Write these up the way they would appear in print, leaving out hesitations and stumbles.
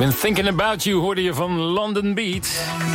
When Thinking About You hoorde je van London Beat.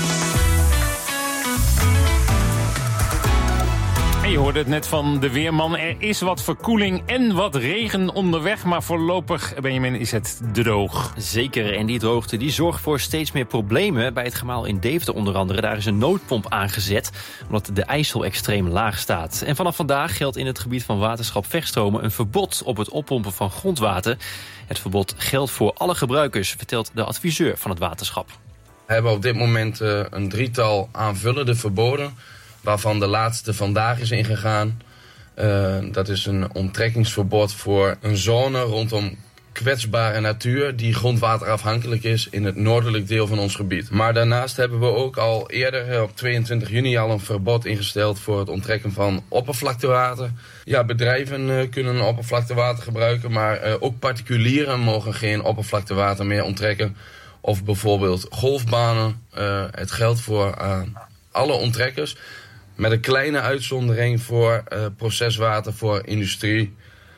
En je hoorde het net van de weerman. Er is wat verkoeling en wat regen onderweg. Maar voorlopig, Benjamin, is het droog. Zeker, en die droogte die zorgt voor steeds meer problemen. Bij het gemaal in Deventer onder andere. Daar is een noodpomp aangezet, omdat de IJssel extreem laag staat. En vanaf vandaag geldt in het gebied van waterschap Vegstromen een verbod op het oppompen van grondwater. Het verbod geldt voor alle gebruikers, vertelt de adviseur van het waterschap. We hebben op dit moment een drietal aanvullende verboden, waarvan de laatste vandaag is ingegaan. Dat is een onttrekkingsverbod voor een zone rondom kwetsbare natuur die grondwaterafhankelijk is in het noordelijk deel van ons gebied. Maar daarnaast hebben we ook al eerder op 22 juni al een verbod ingesteld voor het onttrekken van oppervlaktewater. Ja, bedrijven kunnen oppervlaktewater gebruiken, maar ook particulieren mogen geen oppervlaktewater meer onttrekken. Of bijvoorbeeld golfbanen. Het geldt voor alle onttrekkers. Met een kleine uitzondering voor proceswater voor industrie.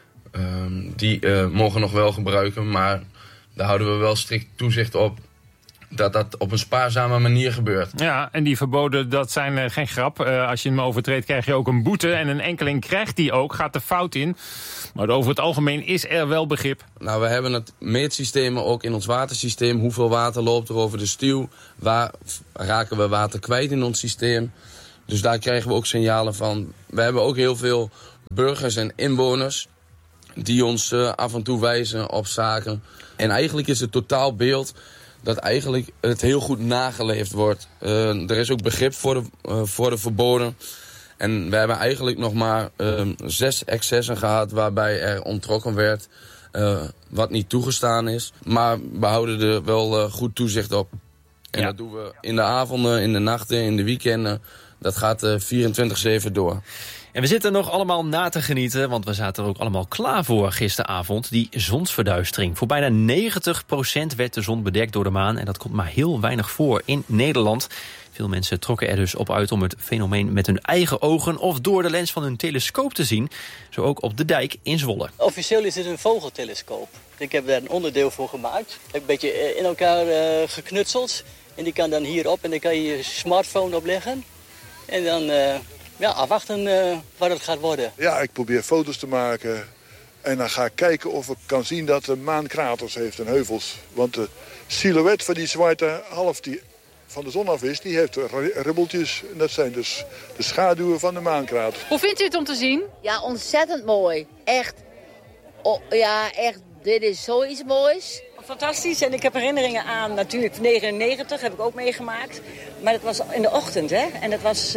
Die mogen nog wel gebruiken, maar daar houden we wel strikt toezicht op dat dat op een spaarzame manier gebeurt. Ja, en die verboden, dat zijn geen grap. Als je hem overtreedt, krijg je ook een boete. En een enkeling krijgt die ook, gaat de fout in. Maar over het algemeen is er wel begrip. Nou, we hebben het meetsysteem ook in ons watersysteem. Hoeveel water loopt er over de stuw? Waar raken we water kwijt in ons systeem? Dus daar krijgen we ook signalen van. We hebben ook heel veel burgers en inwoners die ons af en toe wijzen op zaken. En eigenlijk is het totaalbeeld dat eigenlijk het heel goed nageleefd wordt. Er is ook begrip voor de verboden. En we hebben eigenlijk nog maar 6 excessen gehad waarbij er onttrokken werd wat niet toegestaan is. Maar we houden er wel goed toezicht op. En dat doen we in de avonden, in de nachten, in de weekenden. Dat gaat 24/7 door. En we zitten nog allemaal na te genieten, want we zaten er ook allemaal klaar voor gisteravond. Die zonsverduistering. Voor bijna 90% werd de zon bedekt door de maan. En dat komt maar heel weinig voor in Nederland. Veel mensen trokken er dus op uit om het fenomeen met hun eigen ogen of door de lens van hun telescoop te zien. Zo ook op de dijk in Zwolle. Officieel is het een vogeltelescoop. Ik heb daar een onderdeel voor gemaakt. Ik heb een beetje in elkaar geknutseld. En die kan dan hierop en dan kan je je smartphone opleggen. En dan afwachten waar het gaat worden. Ja, ik probeer foto's te maken. En dan ga ik kijken of ik kan zien dat de maan kraters heeft en heuvels. Want de silhouet van die zwarte half die van de zon af is, die heeft ribbeltjes. En dat zijn dus de schaduwen van de maankraters. Hoe vindt u het om te zien? Ja, ontzettend mooi. Echt. Oh, ja, echt. Dit is zoiets moois. Fantastisch. En ik heb herinneringen aan natuurlijk 99 heb ik ook meegemaakt. Maar dat was in de ochtend, hè. En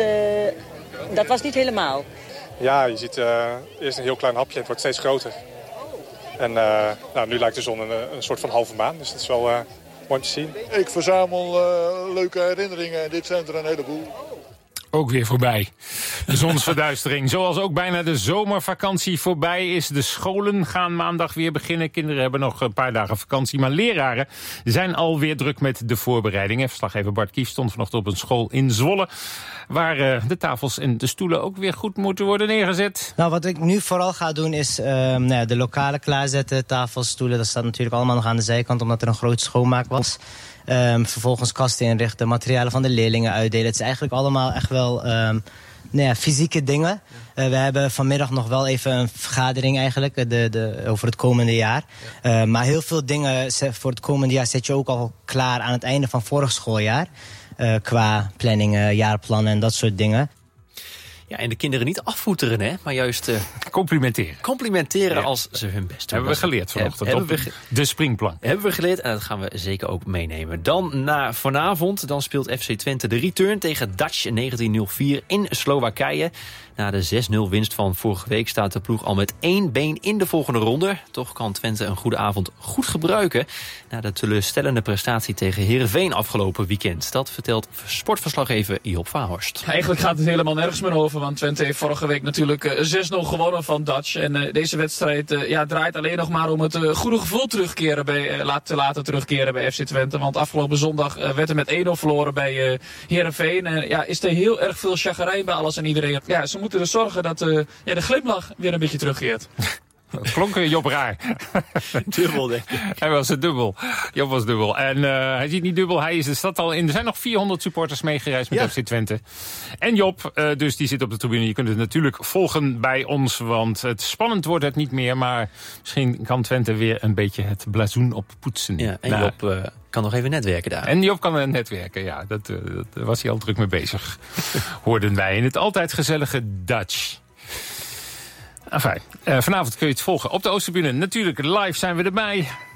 dat was niet helemaal. Ja, je ziet eerst een heel klein hapje en het wordt steeds groter. En nu lijkt de zon een soort van halve maan. Dus dat is wel mooi om te zien. Ik verzamel leuke herinneringen en dit zijn er een heleboel. Ook weer voorbij. De zonsverduistering. Zoals ook bijna de zomervakantie voorbij is. De scholen gaan maandag weer beginnen. Kinderen hebben nog een paar dagen vakantie. Maar leraren zijn alweer druk met de voorbereidingen. Verslaggever Bart Kief stond vanochtend op een school in Zwolle, waar de tafels en de stoelen ook weer goed moeten worden neergezet. Nou, wat ik nu vooral ga doen is de lokalen klaarzetten. Tafels, stoelen, dat staat natuurlijk allemaal nog aan de zijkant, omdat er een groot schoonmaak was. Vervolgens kasten inrichten, materialen van de leerlingen uitdelen. Het is eigenlijk allemaal echt wel fysieke dingen. We hebben vanmiddag nog wel even een vergadering eigenlijk over het komende jaar. Maar heel veel dingen voor het komende jaar zet je ook al klaar aan het einde van vorig schooljaar. Qua planningen, jaarplannen en dat soort dingen. Ja, en de kinderen niet afvoeteren, hè, maar juist complimenteren als ze hun best doen. Hebben we geleerd vanochtend de springplank. Hebben we geleerd en dat gaan we zeker ook meenemen. Dan vanavond speelt FC Twente de return tegen Dutch 1904 in Slowakije. Na de 6-0 winst van vorige week staat de ploeg al met 1 been in de volgende ronde. Toch kan Twente een goede avond goed gebruiken na de teleurstellende prestatie tegen Heerenveen afgelopen weekend. Dat vertelt sportverslaggever Job Vaarhorst. Eigenlijk gaat het helemaal nergens meer over, want Twente heeft vorige week natuurlijk 6-0 gewonnen van Dutch. En deze wedstrijd draait alleen nog maar om het goede gevoel te laten terugkeren bij FC Twente. Want afgelopen zondag werd er met 1-0 verloren bij Heerenveen. Is er heel erg veel chagrijn bij alles en iedereen. Ja, ze moeten dus zorgen dat de glimlach weer een beetje terugkeert. Klonk Job raar. Dubbel, denk ik. Hij was het dubbel. Job was dubbel. En hij ziet niet dubbel, hij is de stad al in. Er zijn nog 400 supporters meegereisd met FC Twente. En Job, dus die zit op de tribune. Je kunt het natuurlijk volgen bij ons, want het spannend wordt het niet meer. Maar misschien kan Twente weer een beetje het blazoen oppoetsen. Ja, en Job kan nog even netwerken daar. En Job kan netwerken, ja. Daar was hij al druk mee bezig. Hoorden wij in het altijd gezellige Dutch. Enfin, vanavond kun je het volgen op de Oosttribune. Natuurlijk live zijn we erbij.